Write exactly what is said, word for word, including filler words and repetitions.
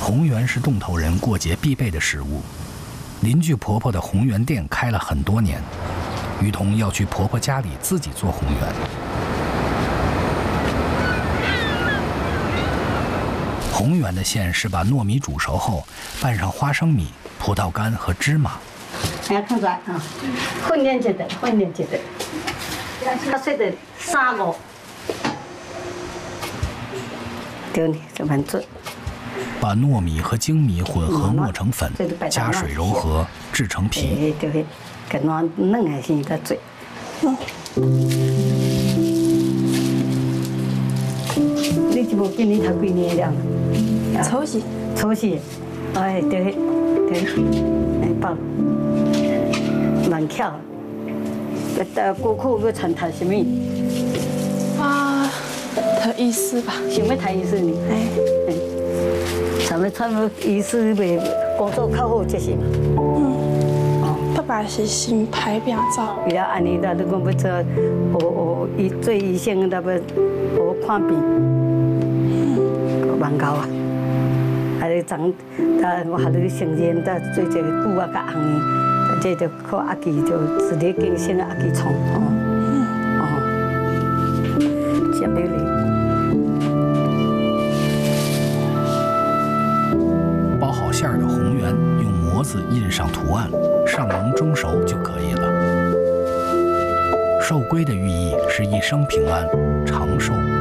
红圆是洞头人过节必备的食物。邻居婆婆的红圆店开了很多年，于彤要去婆婆家里自己做红圆。红圆的馅是把糯米煮熟后，拌上花生米、葡萄干和芝麻。 哎，看出来啊，混练起来，混练起来，它碎的三个，对呢，这蛮准。 把糯米和精米混合磨成粉，加水揉合，制成皮。 对对，跟软嫩还是个嘴。你这部今年才几年了？ 初四。 初四，哎，对对，哎，棒，蛮巧。呃，过去要传读什么？ 啊，读医师吧。 想要读医师呢？哎。咱们参了医师袂工作较好就是嘛。 嗯。哦。爸爸是新牌表照。 为了安尼，咱都讲要做，学学医做医生，咱要学看病。嗯。蛮高啊！还是长，咱我还是成年，咱做一个久啊，甲红呢，这就靠阿基就直接经生阿基创哦。嗯。哦。真美丽。 包好馅儿的红圆，用模子印上图案，上笼蒸熟就可以了。寿龟的寓意是一生平安、长寿。